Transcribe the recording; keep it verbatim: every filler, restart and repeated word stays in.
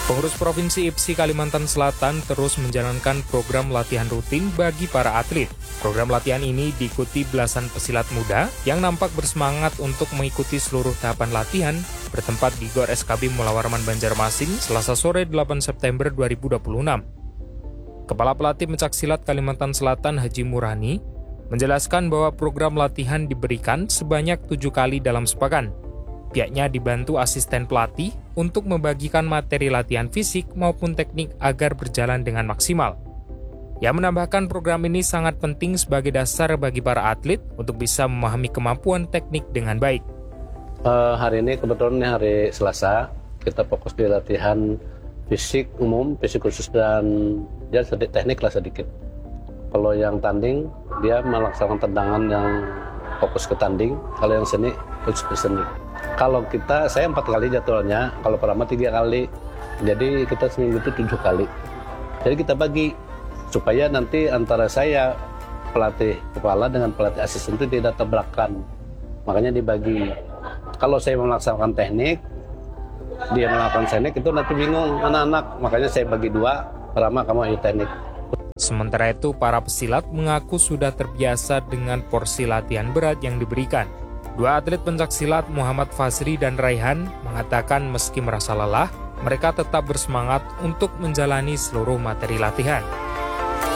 Pengurus Provinsi I P S I Kalimantan Selatan terus menjalankan program latihan rutin bagi para atlet. Program latihan ini diikuti belasan pesilat muda yang nampak bersemangat untuk mengikuti seluruh tahapan latihan bertempat di Gor S K B Mula Warman Banjarmasin Selasa sore delapan September dua ribu dua puluh enam. Kepala Pelatih Pencaksilat Kalimantan Selatan Haji Murani menjelaskan bahwa program latihan diberikan sebanyak tujuh kali dalam sepekan. Pihaknya dibantu asisten pelatih untuk membagikan materi latihan fisik maupun teknik agar berjalan dengan maksimal. Ia menambahkan program ini sangat penting sebagai dasar bagi para atlet untuk bisa memahami kemampuan teknik dengan baik. Uh, hari ini kebetulan hari Selasa, kita fokus di latihan fisik umum, fisik khusus dan ya sedikit teknik lah sedikit. Kalau yang tanding, dia melaksanakan tendangan yang fokus ke tanding, kalau yang seni khusus ke seni. Kalau kita, saya empat kali jadwalnya, kalau Prama tiga kali, jadi kita seminggu itu tujuh kali. Jadi kita bagi, supaya nanti antara saya, pelatih kepala dengan pelatih asisten itu tidak tabrakan. Makanya dibagi. Kalau saya melaksanakan teknik, dia melakukan teknik, itu nanti bingung anak-anak. Makanya saya bagi dua, Prama kamu ayo teknik. Sementara itu, para pesilat mengaku sudah terbiasa dengan porsi latihan berat yang diberikan. Dua atlet pencaksilat Muhammad Fasri dan Raihan mengatakan meski merasa lelah, mereka tetap bersemangat untuk menjalani seluruh materi latihan.